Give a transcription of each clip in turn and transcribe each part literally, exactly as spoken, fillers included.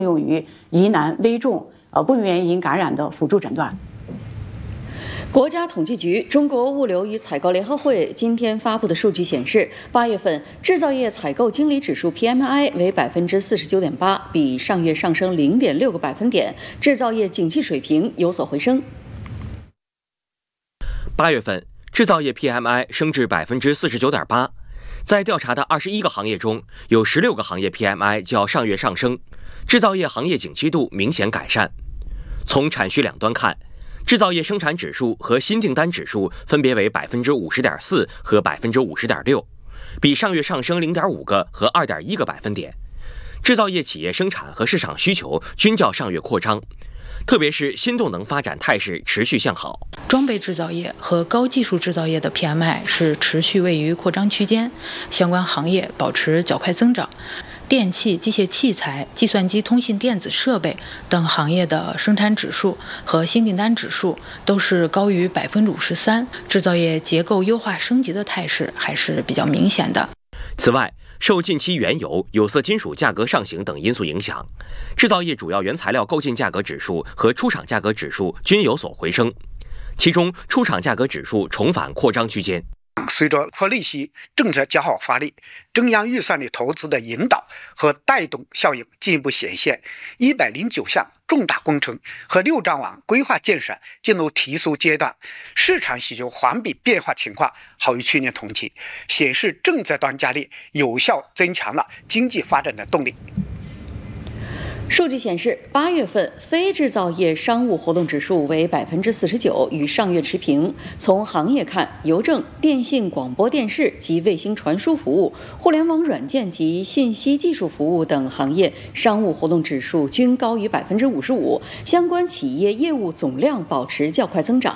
用于疑难危重呃不明原因感染的辅助诊断。 国家统计局、中国物流与采购联合会今天发布的数据显示，八月份制造业采购经理指数 P M I 为百分之四十九点八，比上月上升零点六个百分点，制造业景气水平有所回升。 八月份制造业 P M I 升至百分之四十九点八，在调查的二十一个行业中，有十六个行业 P M I 较上月上升，制造业行业景气度明显改善。从产需两端看，制造业生产指数和新订单指数分别为百分之五十点四和百分之五十点六，比上月上升零点五个和二点一个百分点。制造业企业生产和市场需求均较上月扩张，特别是新动能发展态势持续向好。 装备制造业和高技术制造业的 P M I 是持续位于扩张区间，相关行业保持较快增长。电气、机械器材、计算机、通信电子设备等行业的生产指数和新订单指数都是高于百分之五十三，制造业结构优化升级的态势还是比较明显的。 此外，受近期原油、有色金属价格上行等因素影响，制造业主要原材料购进价格指数和出厂价格指数均有所回升，其中出厂价格指数重返扩张区间。 随着扩利息政策较好发力，中央预算的投资的引导和带动效应进一步显现，一百零九项重大工程和六张网规划建设进入提速阶段，市场需求环比变化情况好于去年同期，显示政策端加力有效增强了经济发展的动力。 数据显示，八月份非制造业商务活动指数为百分之四十九，与上月持平。从行业看，邮政、电信、广播电视及卫星传输服务、互联网软件及信息技术服务等行业商务活动指数均高于百分之五十五，相关企业业务总量保持较快增长。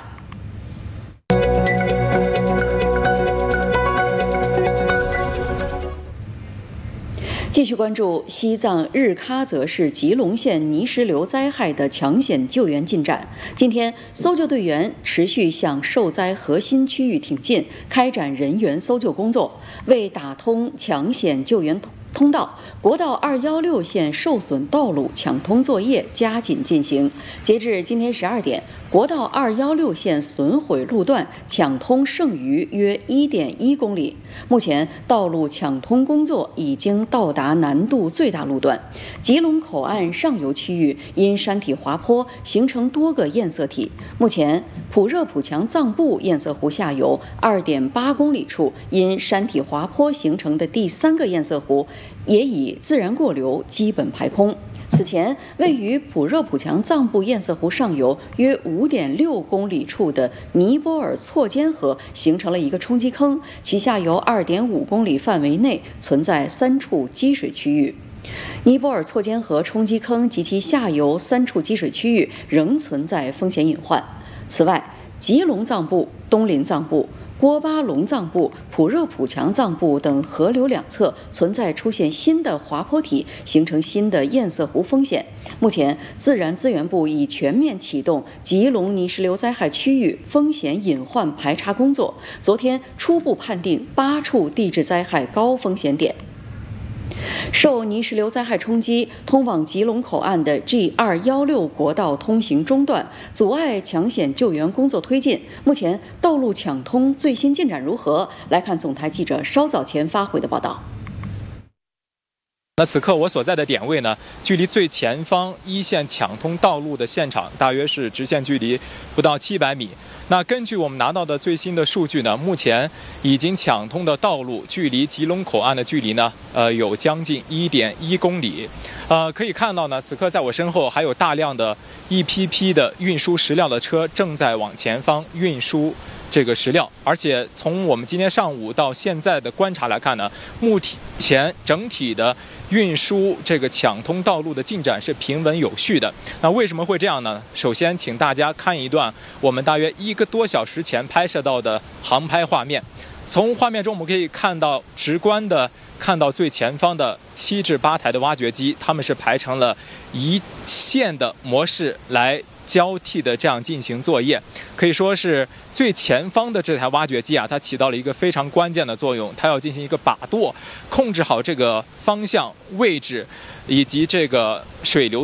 继续关注西藏日喀则市吉隆县泥石流灾害的抢险救援进展。今天，搜救队员持续向受灾核心区域挺进，开展人员搜救工作。为打通抢险救援通道，国道二一六线受损道路抢通作业加紧进行。截至今天十二点，国道二一六线损毁路段抢通剩余约 一点一公里。目前，道路抢通工作已经到达难度最大路段。吉隆口岸上游区域因山体滑坡形成多个堰塞体，目前普热普强藏布堰塞湖下游 二点八公里处因山体滑坡形成的第三个堰塞湖也已自然过流基本排空。此前，位于普热普强藏布堰塞湖上游约 五点六公里处的尼泊尔错尖河形成了一个冲击坑，其下游 二点五公里范围内存在三处积水区域。尼泊尔错尖河冲击坑及其下游三处积水区域仍存在风险隐患。此外，吉隆藏布、东林藏布、郭巴隆藏布、普热普强藏布等河流两侧存在出现新的滑坡体，形成新的堰塞湖风险。目前，自然资源部已全面启动吉隆泥石流灾害区域风险隐患排查工作。昨天初步判定八处地质灾害高风险点。受泥石流灾害冲击，通往吉隆口岸的 G 二一六国道通行中断，阻碍抢险救援工作推进。目前道路抢通最新进展如何？来看总台记者稍早前发回的报道。 那此刻我所在的点位呢，距离最前方一线抢通道路的现场大约是直线距离不到七百米。那根据我们拿到的最新的数据呢，目前已经抢通的道路距离吉隆口岸的距离呢，呃，有将近 一点一公里。呃，可以看到呢，此刻在我身后还有大量的一批批的运输石料的车正在往前方运输这个石料，而且从我们今天上午到现在的观察来看呢，目前整体的运输这个抢通道路的进展是平稳有序的。那为什么会这样呢？首先，请大家看一段我们大约一个多小时前拍摄到的航拍画面。从画面中我们可以看到，直观的看到最前方的七至八台的挖掘机，它们是排成了一线的模式来交替的这样进行作业，可以说是最前方的这台挖掘机啊，它起到了一个非常关键的作用，它要进行一个把舵，控制好这个方向、位置以及这个水流。